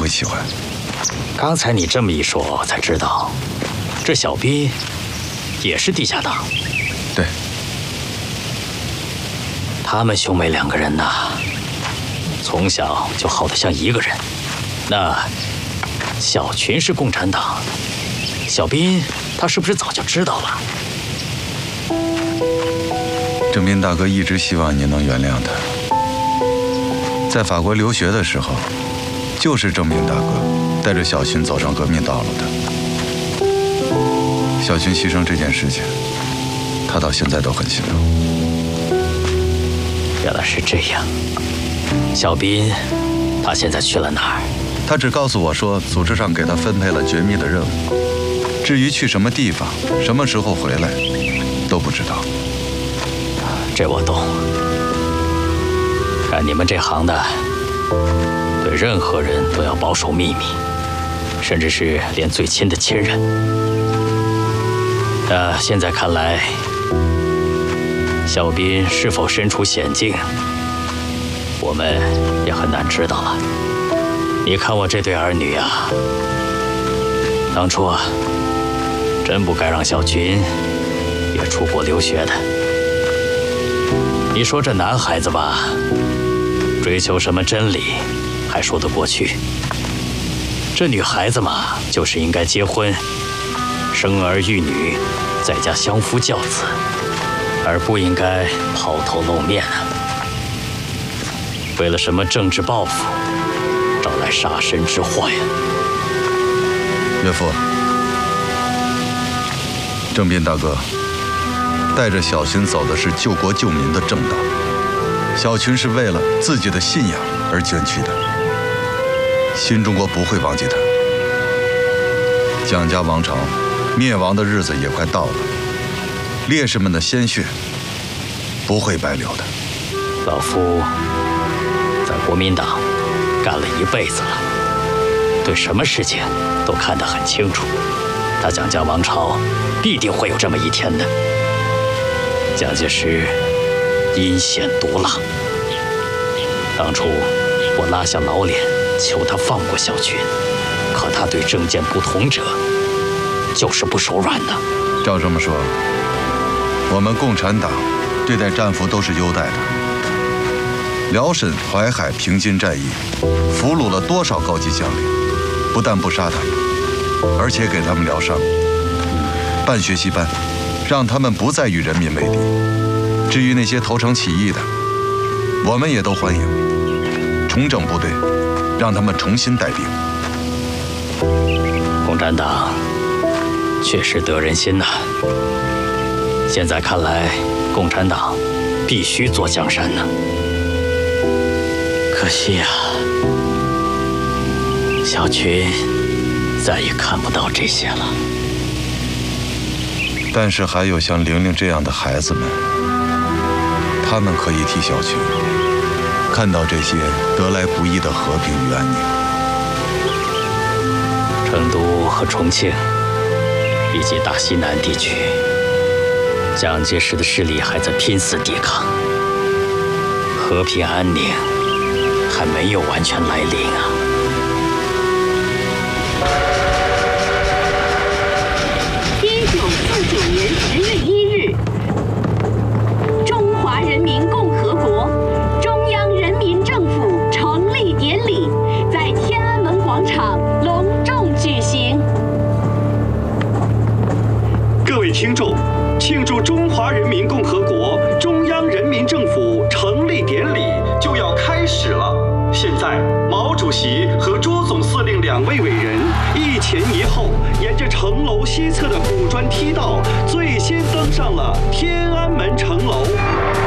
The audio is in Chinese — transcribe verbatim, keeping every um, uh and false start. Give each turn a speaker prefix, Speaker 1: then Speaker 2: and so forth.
Speaker 1: 会喜欢。
Speaker 2: 刚才你这么一说，我才知道，这小斌也是地下党。
Speaker 1: 对。
Speaker 2: 他们兄妹两个人呐，从小就好得像一个人。那小群是共产党，小斌他是不是早就知道了？
Speaker 1: 郑斌大哥一直希望你能原谅他。在法国留学的时候，就是郑斌大哥带着小群走上革命道路的。小群牺牲这件事情，他到现在都很心痛。
Speaker 2: 原来是这样。小斌，他现在去了哪儿？
Speaker 1: 他只告诉我说，组织上给他分配了绝密的任务，至于去什么地方、什么时候回来，都不知道。
Speaker 2: 这我懂。干你们这行的，对任何人都要保守秘密，甚至是连最亲的亲人。那现在看来，小斌是否身处险境，我们也很难知道了。你看我这对儿女啊，当初啊，真不该让小群也出国留学的。你说这男孩子吧，追求什么真理还说得过去，这女孩子嘛，就是应该结婚，生儿育女，在家相夫教子，而不应该抛头露面啊。为了什么政治抱负，招来杀身之祸呀！
Speaker 1: 岳父，郑斌大哥带着小群走的是救国救民的正道，小群是为了自己的信仰而捐躯的，新中国不会忘记他。蒋家王朝灭亡的日子也快到了，烈士们的鲜血不会白流的。
Speaker 2: 老夫在国民党干了一辈子了，对什么事情都看得很清楚。他蒋家王朝必定会有这么一天的。蒋介石阴险毒辣，当初我拉下老脸求他放过小群，可他对政见不同者就是不手软的。
Speaker 1: 照这么说，我们共产党对待战俘都是优待的。辽沈、淮海、平津战役，俘虏了多少高级将领？不但不杀他们，而且给他们疗伤，办学习班，让他们不再与人民为敌。至于那些投诚起义的，我们也都欢迎，重整部队，让他们重新带兵。
Speaker 2: 共产党确实得人心呐。现在看来，共产党必须坐江山呐。可惜呀，小群再也看不到这些了。
Speaker 1: 但是还有像玲玲这样的孩子们，他们可以替小群看到这些得来不易的和平与安宁。
Speaker 2: 成都和重庆以及大西南地区，蒋介石的势力还在拼死抵抗，和平安宁还没有完全来临啊。
Speaker 3: 一九四九年十月一日，中华人民共和国中央人民政府成立典礼在天安门广场隆重举行。
Speaker 4: 各位听众，庆祝中华人民共和国中央人民政府成立典礼就要开始了。现在，毛主席和朱总司令两位伟人一前一后，沿着城楼西侧的古砖梯道，最先登上了天安门城楼。